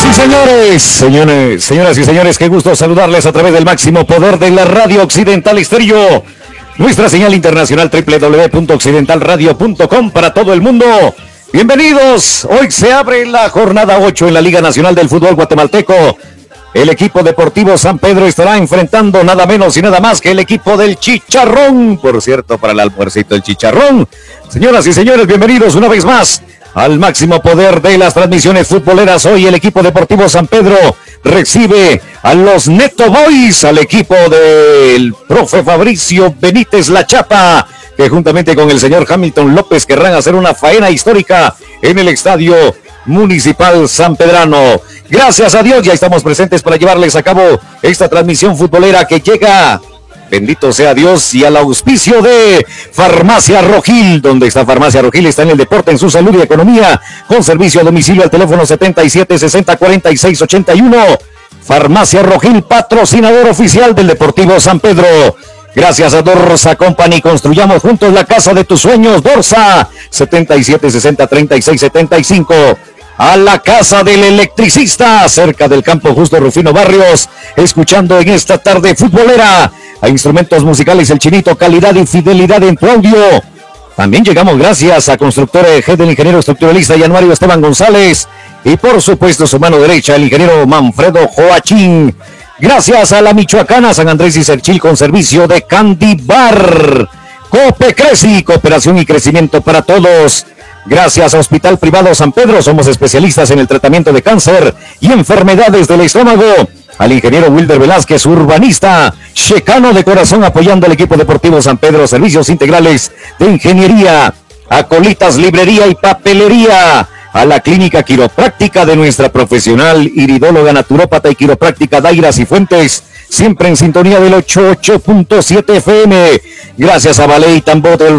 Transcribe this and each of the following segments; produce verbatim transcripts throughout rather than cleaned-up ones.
y señores, señores, señoras y señores, qué gusto saludarles a través del máximo poder de la Radio Occidental Estéreo. Nuestra señal internacional doble u doble u doble u punto occidental radio punto com para todo el mundo. Bienvenidos. Hoy se abre la jornada ocho en la Liga Nacional del Fútbol Guatemalteco. El equipo deportivo San Pedro estará enfrentando nada menos y nada más que el equipo del Chicharrón. Por cierto, para el almuercito del Chicharrón. Señoras y señores, bienvenidos una vez más al máximo poder de las transmisiones futboleras. Hoy el equipo deportivo San Pedro recibe a los Neto Boys, al equipo del profe Fabricio Benítez La Chapa, que juntamente con el señor Hamilton López querrán hacer una faena histórica en el Estadio Municipal Sanpedrano. Gracias a Dios, ya estamos presentes para llevarles a cabo esta transmisión futbolera que llega, bendito sea Dios, y al auspicio de Farmacia Rogil. Donde está Farmacia Rogil, está en el deporte, en su salud y economía, con servicio a domicilio al teléfono setenta y siete sesenta cuarenta y seis ochenta y uno. Farmacia Rogil, patrocinador oficial del Deportivo San Pedro. Gracias a Dorsa Company, construyamos juntos la casa de tus sueños. Dorsa, setenta y siete sesenta treinta y seis setenta y cinco. A la casa del electricista, cerca del campo Justo Rufino Barrios, escuchando en esta tarde futbolera a Instrumentos Musicales El Chinito, calidad y fidelidad en tu audio. También llegamos gracias a Constructora E G del ingeniero estructuralista Yanuario Esteban González, y por supuesto su mano derecha, el ingeniero Manfredo Joachín. Gracias a la Michoacana San Andrés y Cerchil, con servicio de Candy Bar. Cope Creci, cooperación y crecimiento para todos. Gracias a Hospital Privado San Pedro, somos especialistas en el tratamiento de cáncer y enfermedades del estómago. Al ingeniero Wilder Velázquez, urbanista, checano de corazón, apoyando al equipo deportivo San Pedro, servicios integrales de ingeniería. A Colitas Librería y Papelería. A la clínica quiropráctica de nuestra profesional iridóloga, naturópata y quiropráctica Daira Cifuentes, siempre en sintonía del ochenta y ocho punto siete F M. Gracias a Ballet y Tambor, del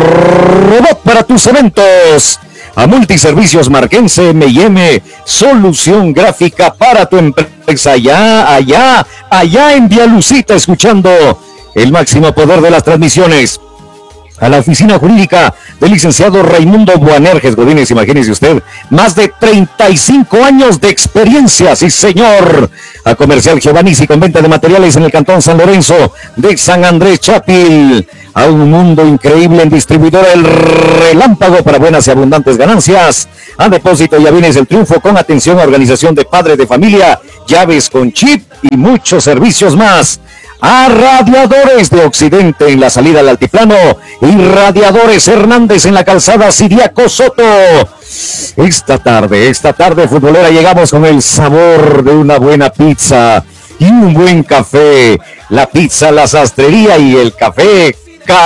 robot para tus eventos. A Multiservicios Marquense, M y M, solución gráfica para tu empresa. Allá, allá, allá en Vialucita, escuchando el máximo poder de las transmisiones. A la oficina jurídica del licenciado Raimundo Boanerges Godínez, imagínese usted, más de treinta y cinco años de experiencia, sí señor. A Comercial Giovannici, con venta de materiales en el Cantón San Lorenzo de San Andrés Chapil. A un mundo increíble en distribuidora El Relámpago, para buenas y abundantes ganancias. A Depósito y Avines El Triunfo, con atención a organización de padre de familia, llaves con chip y muchos servicios más. A Radiadores de Occidente, en la salida al altiplano, y Radiadores Hernández en la calzada Siriaco Soto. Esta tarde, esta tarde futbolera, llegamos con el sabor de una buena pizza y un buen café. La pizza, la sastrería y el café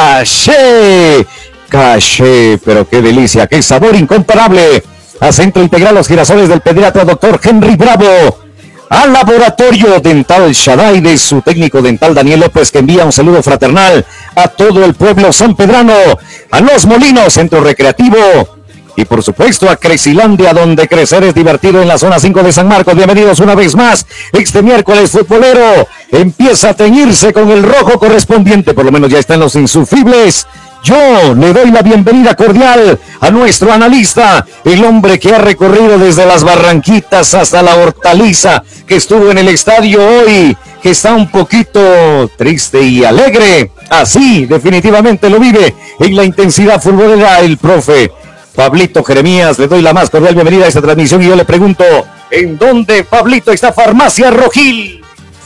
Caché. Caché, pero qué delicia, qué sabor incomparable. A Centro Integral Los Girasoles del pediatra doctor Henry Bravo. Al Laboratorio Dental Shaddai de su técnico dental Daniel López, que envía un saludo fraternal a todo el pueblo sanpedrano. A Los Molinos, centro recreativo. Y por supuesto a Crecilandia, donde crecer es divertido, en la zona cinco de San Marcos. Bienvenidos una vez más. Este miércoles futbolero empieza a teñirse con el rojo correspondiente, por lo menos ya están los insufribles. Yo le doy la bienvenida cordial a nuestro analista, el hombre que ha recorrido desde las Barranquitas hasta la Hortaliza, que estuvo en el estadio hoy, que está un poquito triste y alegre. Así definitivamente lo vive en la intensidad futbolera el profe Pablito Jeremías. Le doy la más cordial bienvenida a esta transmisión y yo le pregunto, ¿en dónde, Pablito, está Farmacia Rogil?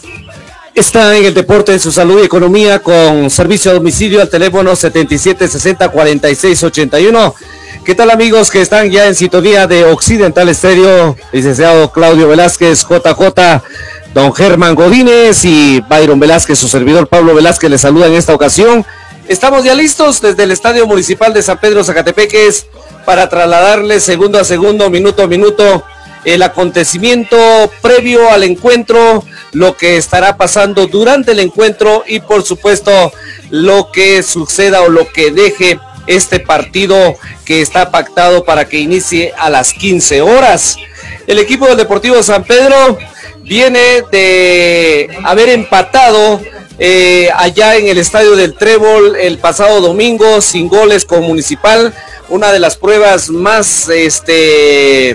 Está en el deporte, en su salud y economía, con servicio a domicilio al teléfono setenta y siete sesenta cuarenta y seis ochenta y uno. ¿Qué tal, amigos que están ya en sintonía de Occidental Estéreo? Licenciado Claudio Velázquez, J J, don Germán Godínez y Byron Velázquez, su servidor Pablo Velázquez, les saluda en esta ocasión. Estamos ya listos desde el Estadio Municipal de San Pedro Zacatepeques para trasladarles segundo a segundo, minuto a minuto, el acontecimiento previo al encuentro, lo que estará pasando durante el encuentro y por supuesto lo que suceda o lo que deje este partido que está pactado para que inicie a las quince horas. El equipo del Deportivo San Pedro viene de haber empatado eh, allá en el Estadio del Trébol el pasado domingo sin goles con Municipal, una de las pruebas más este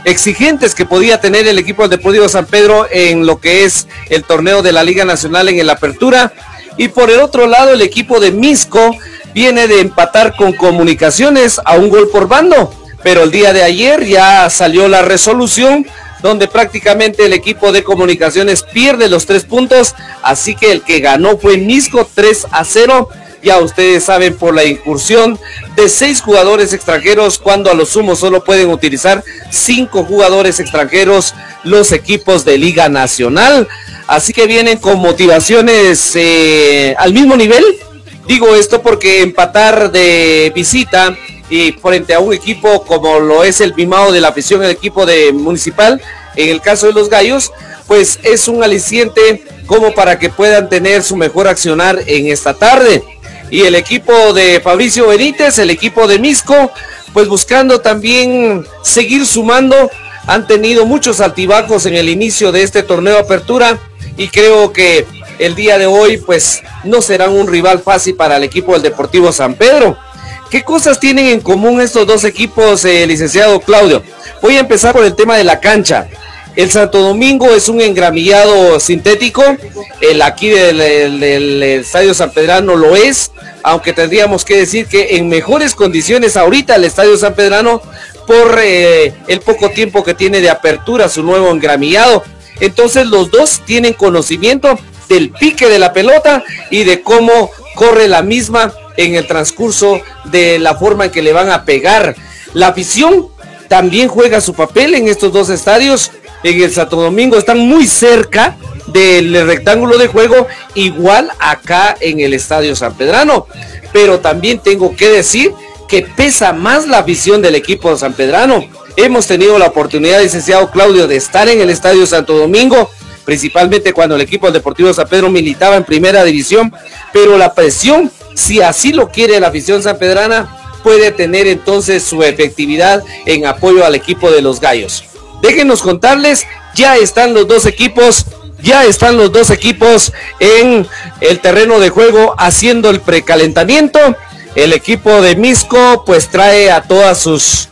exigentes que podía tener el equipo del Deportivo San Pedro en lo que es el torneo de la Liga Nacional en el Apertura. Y por el otro lado, el equipo de Misco viene de empatar con Comunicaciones a un gol por bando, pero el día de ayer ya salió la resolución donde prácticamente el equipo de Comunicaciones pierde los tres puntos, así que el que ganó fue Misco tres a cero. Ya ustedes saben, por la incursión de seis jugadores extranjeros, cuando a lo sumo solo pueden utilizar cinco jugadores extranjeros los equipos de Liga Nacional. Así que vienen con motivaciones eh, al mismo nivel. Digo esto porque empatar de visita y frente a un equipo como lo es el mimado de la afición, el equipo de Municipal, en el caso de los Gallos, pues es un aliciente como para que puedan tener su mejor accionar en esta tarde. Y el equipo de Fabricio Benítez, el equipo de Misco, pues buscando también seguir sumando, han tenido muchos altibajos en el inicio de este torneo Apertura y creo que el día de hoy pues no serán un rival fácil para el equipo del Deportivo San Pedro. ¿Qué cosas tienen en común estos dos equipos, eh, licenciado Claudio? Voy a empezar por el tema de la cancha. El Santo Domingo es un engramillado sintético, el aquí del, del, del Estadio San Pedrano lo es, aunque tendríamos que decir que en mejores condiciones ahorita el Estadio San Pedrano por eh, el poco tiempo que tiene de apertura su nuevo engramillado. Entonces los dos tienen conocimiento del pique de la pelota y de cómo corre la misma en el transcurso de la forma en que le van a pegar. La afición también juega su papel en estos dos estadios. En el Santo Domingo están muy cerca del rectángulo de juego, igual acá en el Estadio San Pedrano, pero también tengo que decir que pesa más la afición del equipo San Pedrano. Hemos tenido la oportunidad, licenciado Claudio, de estar en el Estadio Santo Domingo, principalmente cuando el equipo del Deportivo San Pedro militaba en primera división, pero la presión, si así lo quiere la afición sanpedrana, puede tener entonces su efectividad en apoyo al equipo de los Gallos. Déjenos contarles, ya están los dos equipos, ya están los dos equipos en el terreno de juego haciendo el precalentamiento. El equipo de Misco pues trae a todas sus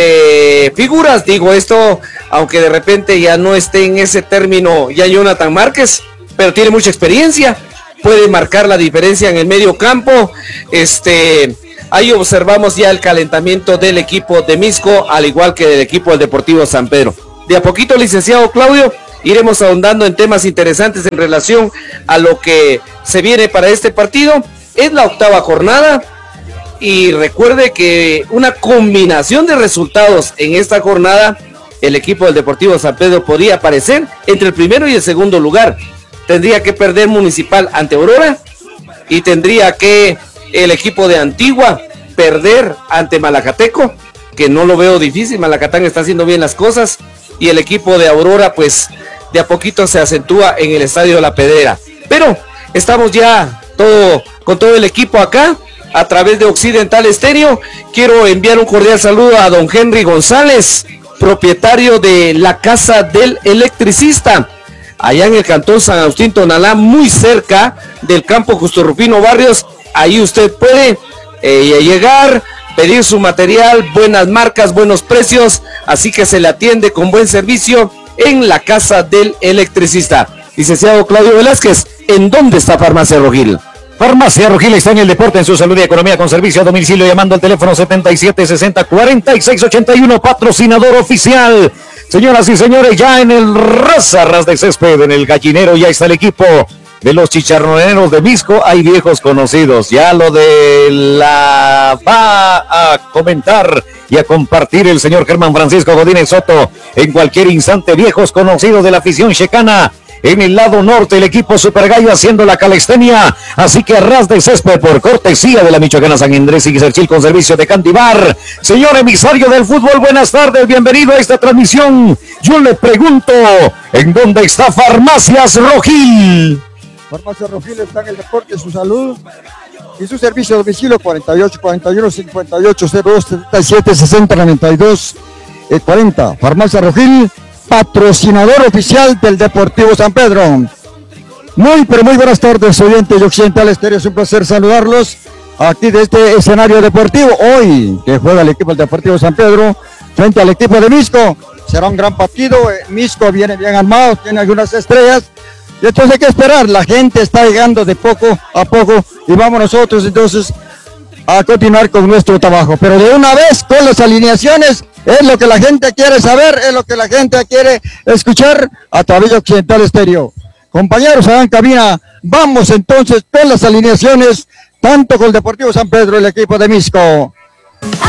eh, figuras, digo esto, aunque de repente ya no esté en ese término ya Jonathan Márquez, pero tiene mucha experiencia, puede marcar la diferencia en el medio campo. Este, ahí observamos ya el calentamiento del equipo de Misco, al igual que del equipo del Deportivo San Pedro. De a poquito, licenciado Claudio, iremos ahondando en temas interesantes en relación a lo que se viene para este partido. Es la octava jornada y recuerde que una combinación de resultados en esta jornada, el equipo del Deportivo San Pedro podría aparecer entre el primero y el segundo lugar. Tendría que perder Municipal ante Aurora y tendría que el equipo de Antigua perder ante Malacateco, que no lo veo difícil. Malacatán está haciendo bien las cosas y el equipo de Aurora pues de a poquito se acentúa en el Estadio de La Pedrera. Pero estamos ya todo con todo el equipo acá a través de Occidental Estéreo. Quiero enviar un cordial saludo a don Henry González, propietario de la Casa del Electricista, allá en el cantón San Agustín Tonalá, muy cerca del campo Justo Rufino Barrios. Ahí usted puede eh, llegar, pedir su material, buenas marcas, buenos precios, así que se le atiende con buen servicio en la Casa del Electricista. Licenciado Claudio Velázquez, ¿en dónde está Farmacia Rogil? Farmacia Rogil está en el deporte, en su salud y economía, con servicio a domicilio, llamando al teléfono setenta y siete sesenta cuarenta y seis ochenta y uno, patrocinador oficial. Señoras y señores, ya en el ras a ras de césped, en el gallinero, ya está el equipo de los chicharroneros de Misco. Hay viejos conocidos, ya lo de la va a comentar y a compartir el señor Germán Francisco Godínez Soto en cualquier instante. Viejos conocidos de la afición checana. En el lado norte, el equipo Super Gallo haciendo la calistenia, así que a ras de césped por cortesía de la Michoacana San Andrés y Guiserchil con servicio de Candibar. Señor emisario del fútbol, buenas tardes, bienvenido a esta transmisión. Yo le pregunto, ¿en dónde está Farmacias Rogil? Farmacia Rogil está en el deporte, su salud y su servicio a domicilio cuarenta y ocho cuarenta y uno cincuenta y ocho cero dos setenta y siete sesenta noventa y dos cuarenta. Farmacia Rogil, patrocinador oficial del Deportivo San Pedro. Muy, pero muy buenas tardes, oyentes de Occidental Estéreo. Es un placer saludarlos aquí de este escenario deportivo. Hoy, que juega el equipo del Deportivo San Pedro frente al equipo de Misco. Será un gran partido. Misco viene bien armado, tiene algunas estrellas. Y entonces hay que esperar. La gente está llegando de poco a poco y vamos nosotros entonces a continuar con nuestro trabajo. Pero de una vez con las alineaciones, es lo que la gente quiere saber, es lo que la gente quiere escuchar a través de Occidental Estéreo. Compañeros, hagan cabina. Vamos entonces con las alineaciones, tanto con el Deportivo San Pedro y el equipo de Misco.